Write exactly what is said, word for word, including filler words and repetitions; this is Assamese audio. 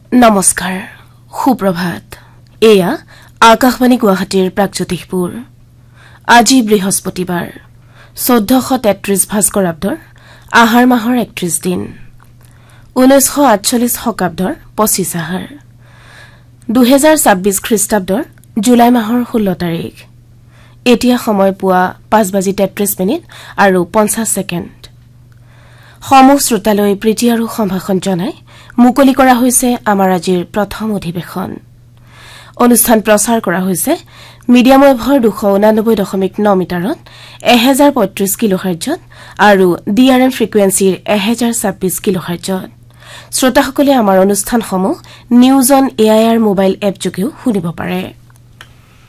নমস্কাৰ সুপ্ৰভাত এয়া আকাশবাণী গুৱাহাটীৰ প্ৰাগজ্যোতিষপুৰ আজি বৃহস্পতিবাৰ চৈধ্যশ তেত্ৰিশ ভাস্কৰাব্দৰ আহাৰ মাহৰ একত্ৰিশ দিন ঊনৈশ আঠচল্লিশ শকাব্দৰ পঁচিছ আহাৰ দুহেজাৰ ছাব্বিশ খ্ৰীষ্টাব্দৰ জুলাই মাহৰ ষোল্ল তাৰিখ এতিয়া সময় পুৱা পাঁচ বাজি তেত্ৰিশ মিনিট আৰু পঞ্চাশ ছেকেণ্ড সমূহ শ্ৰোতালৈ প্ৰীতি আৰু সম্ভাষণ জনাই মুকলি কৰা হৈছে আমাৰ আজিৰ প্ৰথম অধিৱেশন অনুষ্ঠান প্ৰচাৰ কৰা হৈছে মিডিয়াম ৱেভৰ দুশ ঊনানব্বৈ দশমিক ন মিটাৰত এক হাজাৰ পঁয়ত্ৰিশ কিলোহাৰ্টজত আৰু ডিআৰএম ফ্ৰিকুৱেন্সিৰ এক হাজাৰ ছাব্বিশ কিলোহাৰ্টজত শ্ৰোতাসকলে আমাৰ অনুষ্ঠানসমূহ news on AIR mobile app যোগেও শুনিব পাৰে